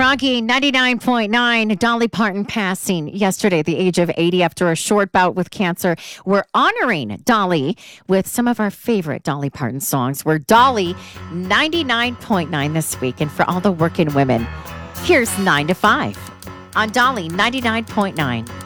Froggy 99.9. Dolly Parton passing yesterday at the age of 80 after a short bout with cancer. We're honoring Dolly with some of our favorite Dolly Parton songs. We're Dolly 99.9 this week. And for all the working women, here's 9 to 5 on Dolly 99.9.